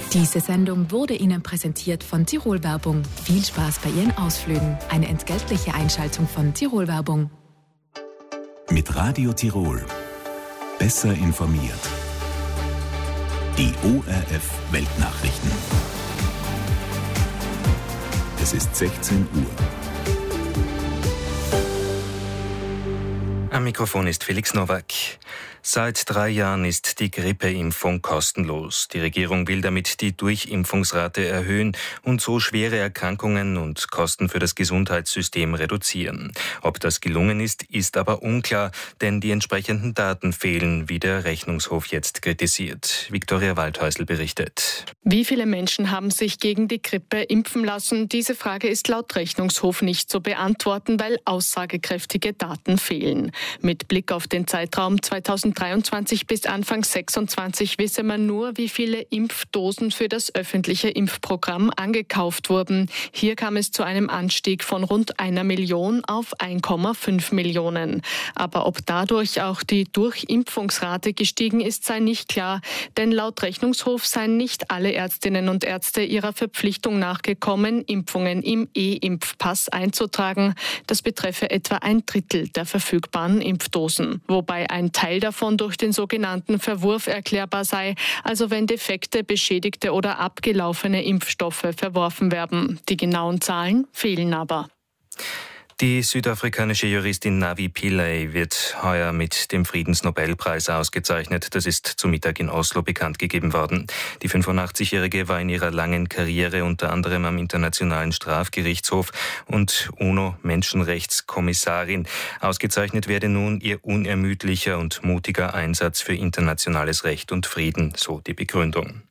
Diese Sendung wurde Ihnen präsentiert von Tirol Werbung. Viel Spaß bei Ihren Ausflügen. Eine entgeltliche Einschaltung von Tirol Werbung. Mit Radio Tirol. Besser informiert. Die ORF Weltnachrichten. Es ist 16 Uhr. Am Mikrofon ist Felix Nowak. Seit 3 Jahren ist die Grippeimpfung kostenlos. Die Regierung will damit die Durchimpfungsrate erhöhen und so schwere Erkrankungen und Kosten für das Gesundheitssystem reduzieren. Ob das gelungen ist, ist aber unklar, denn die entsprechenden Daten fehlen, wie der Rechnungshof jetzt kritisiert. Viktoria Waldhäusl berichtet. Wie viele Menschen haben sich gegen die Grippe impfen lassen? Diese Frage ist laut Rechnungshof nicht zu beantworten, weil aussagekräftige Daten fehlen. Mit Blick auf den Zeitraum 2023 bis Anfang 2026 wisse man nur, wie viele Impfdosen für das öffentliche Impfprogramm angekauft wurden. Hier kam es zu einem Anstieg von rund 1 Million auf 1,5 Millionen. Aber ob dadurch auch die Durchimpfungsrate gestiegen ist, sei nicht klar. Denn laut Rechnungshof seien nicht alle Ärztinnen und Ärzte ihrer Verpflichtung nachgekommen, Impfungen im E-Impfpass einzutragen. Das betreffe etwa 1/3 der verfügbaren Impfdosen, wobei ein Teil davon durch den sogenannten Verwurf erklärbar sei, also wenn defekte, beschädigte oder abgelaufene Impfstoffe verworfen werden. Die genauen Zahlen fehlen aber. Die südafrikanische Juristin Navi Pillay wird heuer mit dem Friedensnobelpreis ausgezeichnet. Das ist zu Mittag in Oslo bekannt gegeben worden. Die 85-Jährige war in ihrer langen Karriere unter anderem am Internationalen Strafgerichtshof und UNO-Menschenrechtskommissarin. Ausgezeichnet werde nun ihr unermüdlicher und mutiger Einsatz für internationales Recht und Frieden, so die Begründung.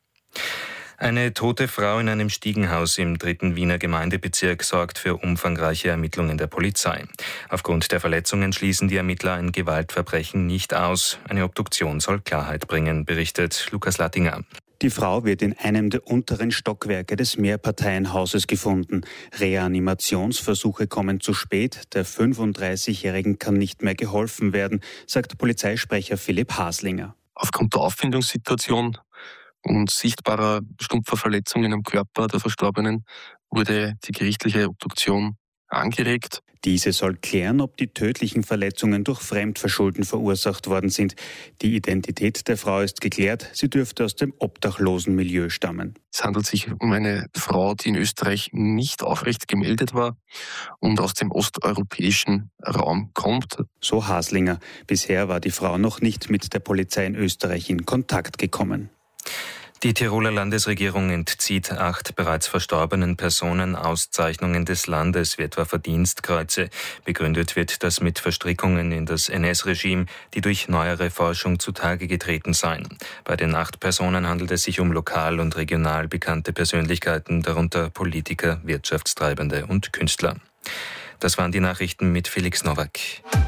Eine tote Frau in einem Stiegenhaus im 3. Wiener Gemeindebezirk sorgt für umfangreiche Ermittlungen der Polizei. Aufgrund der Verletzungen schließen die Ermittler ein Gewaltverbrechen nicht aus. Eine Obduktion soll Klarheit bringen, berichtet Lukas Lattinger. Die Frau wird in einem der unteren Stockwerke des Mehrparteienhauses gefunden. Reanimationsversuche kommen zu spät. Der 35-Jährigen kann nicht mehr geholfen werden, sagt Polizeisprecher Philipp Haslinger. Aufgrund der Auffindungssituation und sichtbarer stumpfer Verletzungen am Körper der Verstorbenen wurde die gerichtliche Obduktion angeregt. Diese soll klären, ob die tödlichen Verletzungen durch Fremdverschulden verursacht worden sind. Die Identität der Frau ist geklärt. Sie dürfte aus dem obdachlosen Milieu stammen. Es handelt sich um eine Frau, die in Österreich nicht aufrecht gemeldet war und aus dem osteuropäischen Raum kommt. So Haslinger. Bisher war die Frau noch nicht mit der Polizei in Österreich in Kontakt gekommen. Die Tiroler Landesregierung entzieht 8 bereits verstorbenen Personen Auszeichnungen des Landes, wie etwa Verdienstkreuze. Begründet wird das mit Verstrickungen in das NS-Regime, die durch neuere Forschung zutage getreten seien. Bei den 8 Personen handelt es sich um lokal und regional bekannte Persönlichkeiten, darunter Politiker, Wirtschaftstreibende und Künstler. Das waren die Nachrichten mit Felix Nowak.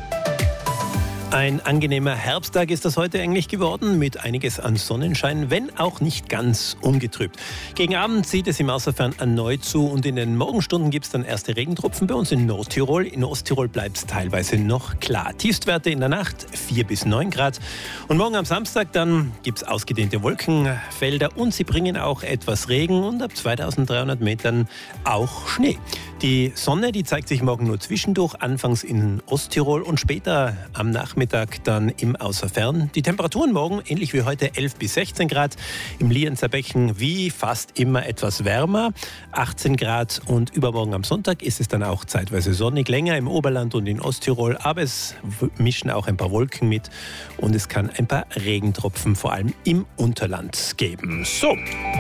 Ein angenehmer Herbsttag ist das heute eigentlich geworden, mit einiges an Sonnenschein, wenn auch nicht ganz ungetrübt. Gegen Abend zieht es im Außerfern erneut zu und in den Morgenstunden gibt es dann erste Regentropfen bei uns in Nordtirol. In Osttirol bleibt es teilweise noch klar. Tiefstwerte in der Nacht 4 bis 9 Grad. Und morgen am Samstag dann gibt es ausgedehnte Wolkenfelder und sie bringen auch etwas Regen und ab 2300 Metern auch Schnee. Die Sonne, die zeigt sich morgen nur zwischendurch, anfangs in Osttirol und später am Nachmittag dann im Außerfern. Die Temperaturen morgen, ähnlich wie heute, 11 bis 16 Grad. Im Lienzer Becken wie fast immer etwas wärmer, 18 Grad. Und übermorgen am Sonntag ist es dann auch zeitweise sonnig, länger im Oberland und in Osttirol. Aber es mischen auch ein paar Wolken mit und es kann ein paar Regentropfen vor allem im Unterland geben. So.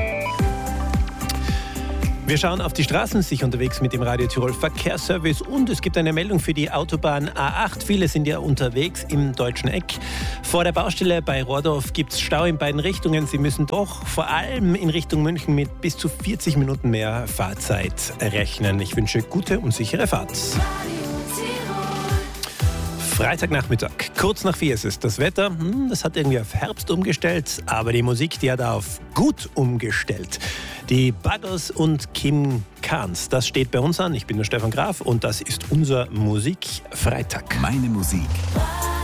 Wir schauen auf die Straßen, sich unterwegs mit dem Radio Tirol Verkehrsservice und es gibt eine Meldung für die Autobahn A8. Viele sind ja unterwegs im Deutschen Eck. Vor der Baustelle bei Rohrdorf gibt es Stau in beiden Richtungen. Sie müssen doch vor allem in Richtung München mit bis zu 40 Minuten mehr Fahrzeit rechnen. Ich wünsche gute und sichere Fahrt. Freitagnachmittag, kurz nach 4 ist es. Das Wetter, das hat irgendwie auf Herbst umgestellt, aber die Musik, die hat auf gut umgestellt. Die Buggers und Kim Carnes, das steht bei uns an. Ich bin der Stefan Graf und das ist unser Musikfreitag. Meine Musik.